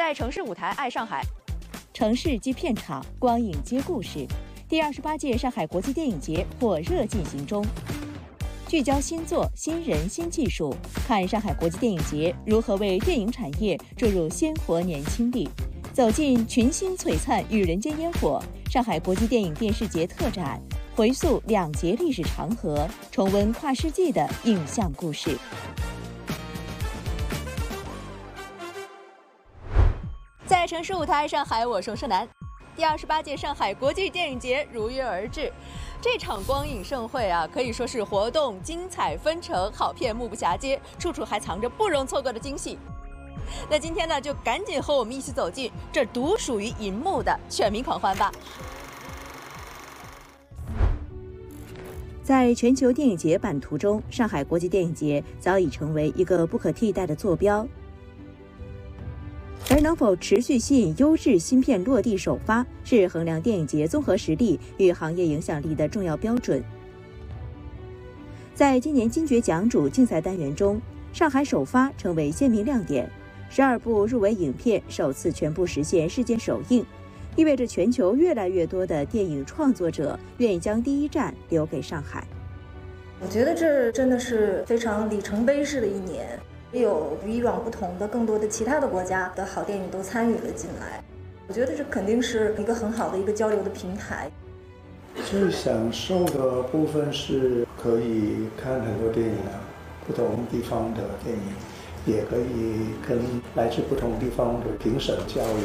在城市舞台爱上海， 城市即片场，光影接故事。第28届上海国际电影节火热进行中，聚焦新作、新人、新技术，看上海国际电影节如何为电影产业注入鲜活年轻力。走进群星璀璨与人间烟火，上海国际电影电视节特展，回溯2节历史长河，重温跨世纪的影像故事。 在城市舞台上海，我是盛楠。第28届上海国际电影节如约而至，这场光影盛会啊，可以说是活动精彩纷呈，好片目不暇接，处处还藏着不容错过的惊喜。那今天呢，就赶紧和我们一起走进这独属于银幕的全民狂欢吧。 在全球电影节版图中，上海国际电影节早已成为一个不可替代的坐标。而能否持续吸引优质新片落地首发，是衡量电影节综合实力与行业影响力的重要标准。在今年金爵奖主竞赛单元中，上海首发成为鲜明亮点，12部入围影片首次全部实现世界首映，意味着全球越来越多的电影创作者愿意将第一站留给上海。 我觉得这真的是非常里程碑式的一年。有与以往不同的更多的其他的国家的好电影都参与了进来，我觉得这肯定是一个很好的一个交流的平台。 最享受的部分是可以看很多电影啊，不同地方的电影，也可以跟来自不同地方的评审交流。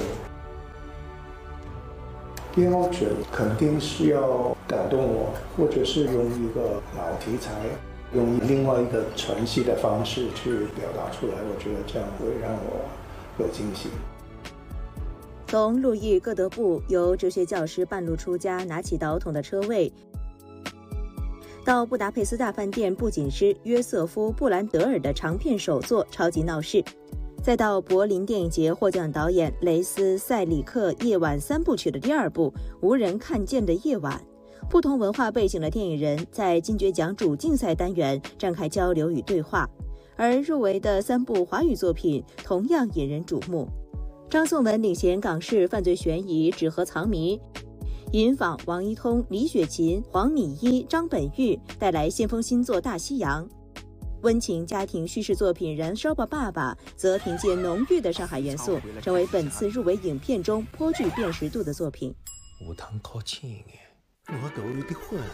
标准肯定是要感动我，或者是用一个老题材用另外一个传戏的方式去表达出来，我觉得这样会让我有惊喜。 从路易·戈德布由哲学教师半路出家拿起导筒的车位，到布达佩斯大饭店布景师约瑟夫·布兰德尔的长片首作《超级闹市》，再到柏林电影节获奖导演雷斯·塞里克夜晚3部曲的第2部《无人看见的夜晚》，不同文化背景的电影人在金爵奖主竞赛单元展开交流与对话，而入围的3部华语作品同样引人瞩目。张颂文领衔港式犯罪悬疑《纸盒藏谜》，尹昉、王一通、李雪琴、黄米一、张本煜带来先锋新作《大西洋》。温情家庭叙事作品《燃烧吧，爸爸》则凭借浓郁的上海元素，成为本次入围影片中颇具辨识度的作品。 有通靠近一点，我都有点混。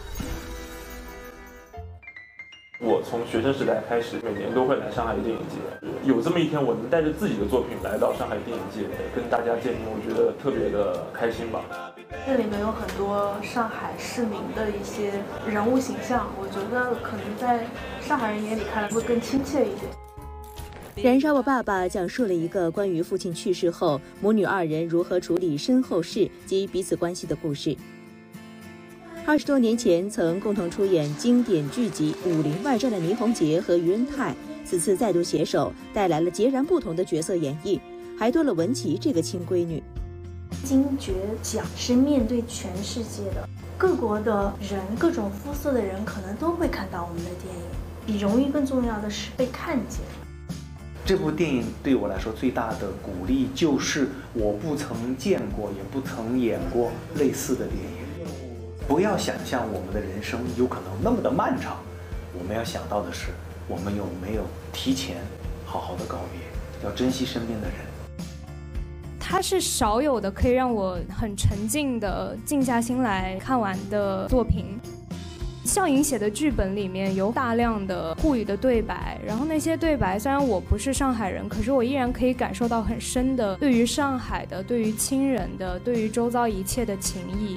我从学生时代开始，每年都会来上海电影节。有这么一天，我能带着自己的作品来到上海电影节，跟大家见面，我觉得特别的开心吧。 这里面有很多上海市民的一些人物形象，我觉得可能在上海人眼里看来会更亲切一点。 燃烧吧，爸爸讲述了一个关于父亲去世后母女2人如何处理身后事及彼此关系的故事。20多年前曾共同出演经典剧集《武林外传》的倪虹洁和于恩泰，此次再度携手，带来了截然不同的角色演绎，还多了文琪这个亲闺女。 金爵奖是面对全世界的各国的人，各种肤色的人可能都会看到我们的电影，比荣誉更重要的是被看见。 这部电影对我来说最大的鼓励就是我不曾见过也不曾演过类似的电影。不要想象我们的人生有可能那么的漫长，我们要想到的是我们有没有提前好好的告别，要珍惜身边的人。 它是少有的可以让我很沉浸的静下心来看完的作品。笑颖写的剧本里面有大量的沪语的对白，然后那些对白虽然我不是上海人，可是我依然可以感受到很深的对于上海的、对于亲人的、对于周遭一切的情谊。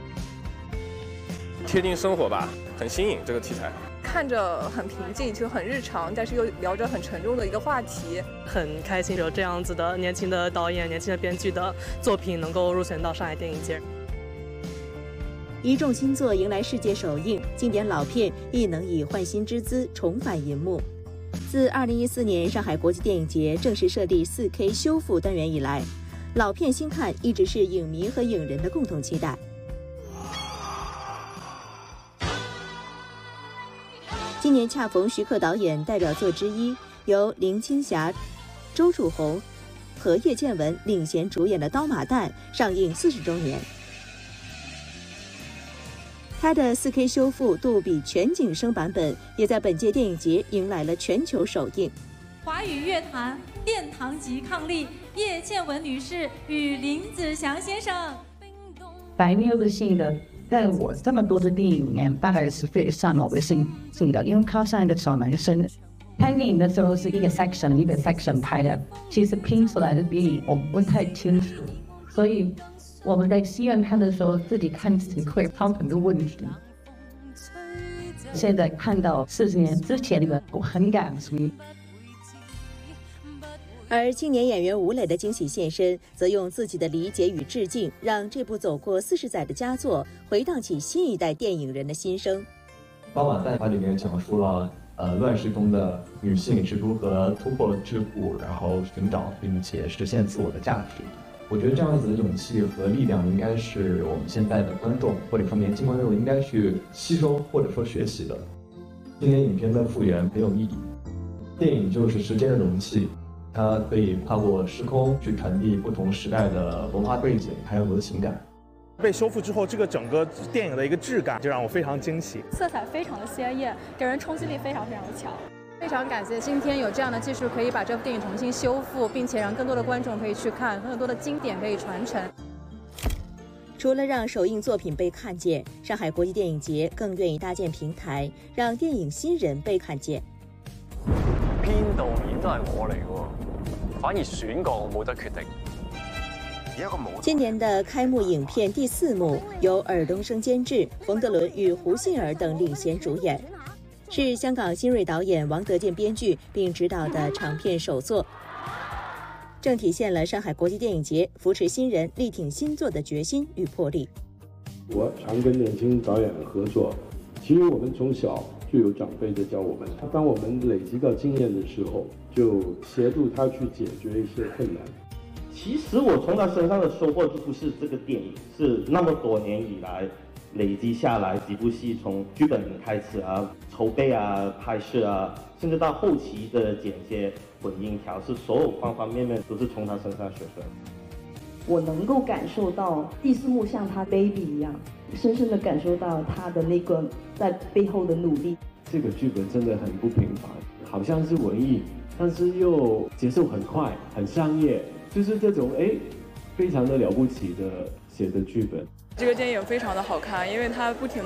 贴近生活吧，很新颖这个题材。 看着很平静，就很日常，但是又聊着很沉重的一个话题， 很开心有这样子的年轻的导演、年轻的编剧的作品能够入选到上海电影节。 一众新作迎来世界首映，经典老片亦能以焕新之姿重返银幕。自2014年上海国际电影节正式设立 4K 修复单元以来，老片新看一直是影迷和影人的共同期待。今年恰逢徐克导演代表作之一，由林青霞、周楚红、 和叶倩文领衔主演的《刀马旦》上映40周年。它的4K 修复杜比全景声版本也在本届电影节迎来了全球首映。 华语乐坛殿堂级伉俪叶倩文女士与林子祥先生。 白妞的戏呢，在我这么多的电影里面，大概是非常我的心的，因为靠上的小男生。拍电影的时候是一个 section 拍的，其实拼出来的电影我不太清楚，所以我们在戏院看的时候，自己看自己会碰很多问题。现在看到40年之前的，我很感激。 而青年演员吴磊的惊喜现身，则用自己的理解与致敬，让这部走过40载的佳作回荡起新一代电影人的心声。 刀马旦它里面讲述了乱世中的女性是如何突破桎梏，然后寻找并且实现自我的价值。我觉得这样子的勇气和力量，应该是我们现在的观众或者说年轻观众应该去吸收或者说学习的。今年影片的复原很有意义，电影就是时间的容器，它可以跨过时空去传递不同时代的文化背景，还有我的情感。 被修复之后，这个整个电影的一个质感就让我非常惊喜， 色彩非常的鲜艳，给人冲击力非常的强。 非常感谢今天有这样的技术，可以把这部电影重新修复，并且让更多的观众可以去看，更多的经典可以传承。 除了让首映作品被看见，上海国际电影节更願意搭建平台，讓電影新人被看見。 編導演都係我嚟嘅，反而選角我冇得決定。 今年的開幕影片第4幕由爾冬升監製，馮德倫與胡杏兒等領銜主演，是香港新銳導演王德健編劇並執導的長片首作，正體現了上海國際電影節扶持新人、力挺新作的決心與魄力。 我常跟年輕導演合作，其實我們從小就有長輩在教我們，當我們累積到經驗的時候，就協助他去解決一些困難。 其實我從他身上的收穫就不是這個電影，是那麼多年以來累積下來幾部戲，從劇本開始啊、籌備啊、拍攝啊，甚至到後期的剪接、混音調試，所有方方面面都是從他身上學出來。 我能夠感受到第4幕像他 baby 一樣，深深地感受到他的那個在背後的努力。 這個劇本真的很不平凡，好像是文藝，但是又節奏很快，很商業。就是這種非常的了不起的寫的劇本。 這個電影非常的好看，因為它不停